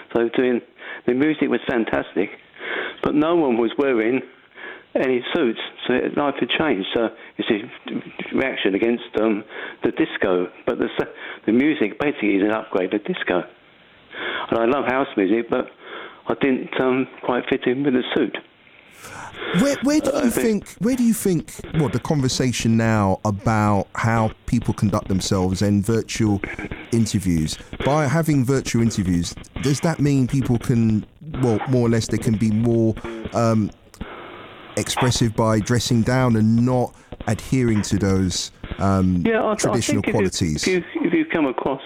So the music was fantastic, but no one was wearing any suits, so life had changed. So it's a reaction against the disco, but the music basically is an upgrade of disco. And I love house music, but I didn't quite fit in with the suit. Where do you think the conversation now about how people conduct themselves and virtual interviews, by having virtual interviews, does that mean people can, more or less, they can be more expressive by dressing down and not adhering to those traditional qualities? If you come across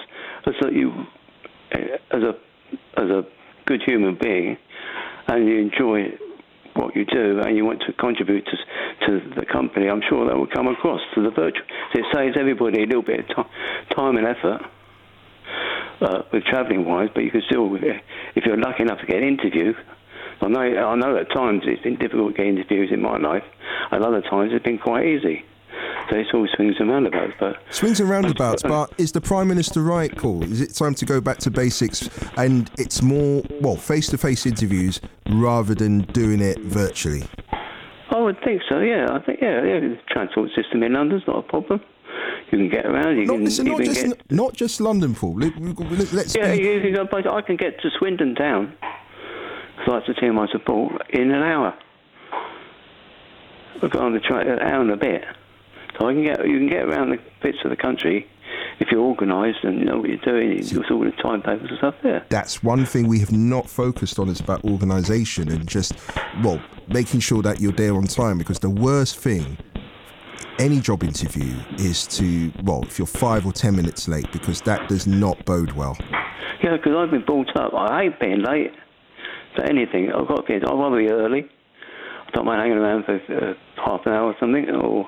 as a good human being and you enjoy what you do and you want to contribute to the company, I'm sure that will come across to the virtual. So it saves everybody a little bit of time and effort with travelling wise, but you can still, if you're lucky enough to get an interview. I know at times it's been difficult to get interviews in my life, and other times it's been quite easy. So it's all swings and roundabouts. But is the Prime Minister right, Paul? Is it time to go back to basics and it's more, face-to-face interviews rather than doing it virtually? I would think so, yeah. I think, the transport system in London's not a problem. You can get around. Not just London, Paul. I can get to Swindon Town, like to my support, in an hour. I've got on the train an hour and a bit. So you can get around the bits of the country if you're organised and you know what you're doing. You'll all the timetables and stuff there. That's one thing we have not focused on, is about organisation and just, making sure that you're there on time, because the worst thing any job interview is to, if you're 5 or 10 minutes late, because that does not bode well. Yeah, because I've been brought up, I hate being late for anything. I've got kids, I'd rather be early. I don't mind hanging around for half an hour or something, or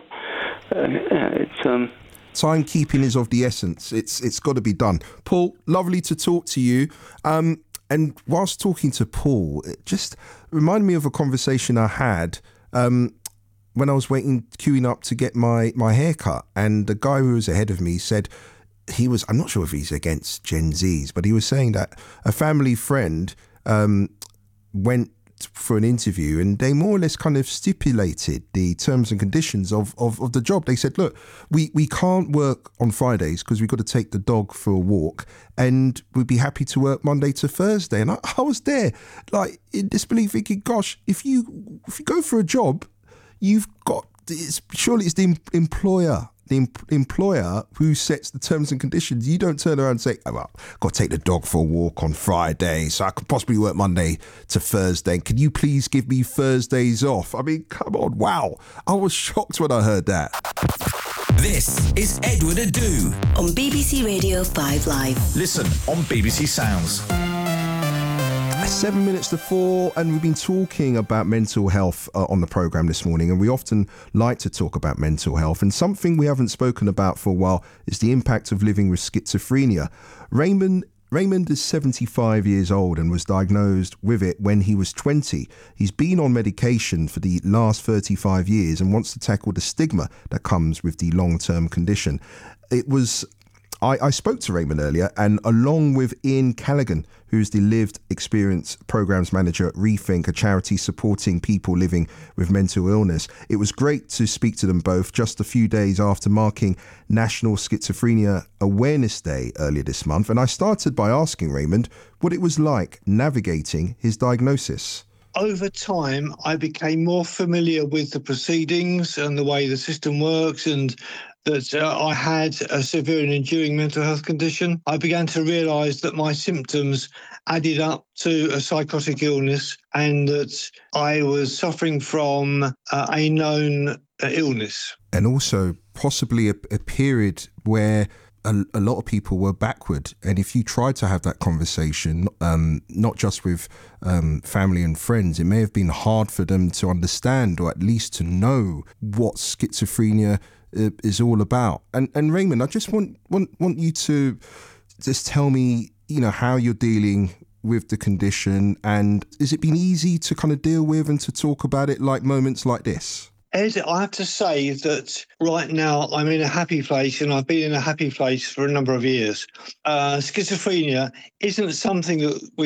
timekeeping is of the essence. It's got to be done. Paul, lovely to talk to you. And whilst talking to Paul, it just reminded me of a conversation I had when I was queuing up to get my hair cut. And the guy who was ahead of me said I'm not sure if he's against Gen Zs, but he was saying that a family friend went for an interview and they more or less kind of stipulated the terms and conditions of the job. They said, look, we can't work on Fridays because we've got to take the dog for a walk, and we'd be happy to work Monday to Thursday. And I was there, like, in disbelief, thinking, gosh, if you go for a job, surely it's the employer who sets the terms and conditions. You don't turn around and say, got to take the dog for a walk on Friday, so I could possibly work Monday to Thursday. Can you please give me Thursdays off? I mean, come on, wow. I was shocked when I heard that. This is Edward Adu on BBC Radio 5 Live. Listen on BBC Sounds. 7 minutes to 4, and we've been talking about mental health on the programme this morning, and we often like to talk about mental health, and something we haven't spoken about for a while is the impact of living with schizophrenia. Raymond is 75 years old and was diagnosed with it when he was 20. He's been on medication for the last 35 years and wants to tackle the stigma that comes with the long-term condition. I spoke to Raymond earlier, and along with Ian Callaghan, who's the Lived Experience Programmes Manager at Rethink, a charity supporting people living with mental illness, it was great to speak to them both just a few days after marking National Schizophrenia Awareness Day earlier this month. And I started by asking Raymond what it was like navigating his diagnosis. Over time, I became more familiar with the proceedings and the way the system works, and that I had a severe and enduring mental health condition. I began to realise that my symptoms added up to a psychotic illness, and that I was suffering from a known illness. And also possibly a period where a lot of people were backward. And if you tried to have that conversation, not just with family and friends, it may have been hard for them to understand, or at least to know what schizophrenia is all about. And Raymond, I just want you to just tell me, how you're dealing with the condition, and has it been easy to kind of deal with and to talk about it, like moments like this? Ed, I have to say that right now I'm in a happy place, and I've been in a happy place for a number of years. Schizophrenia isn't something that we